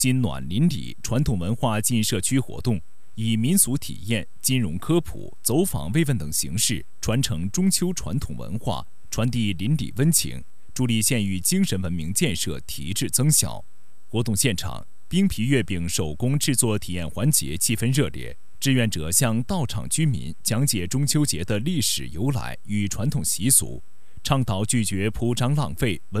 金暖邻里传统文化进社区活动，以民俗体验、金融科普、走访慰问等形式传承中秋传统文化，传递邻里温情，助力县域精神文明建设提质增效。活动现场，冰皮月饼手工制作体验环节气氛热烈，志愿者向到场居民讲解中秋节的历史由来与传统习俗，倡导拒绝铺张浪费、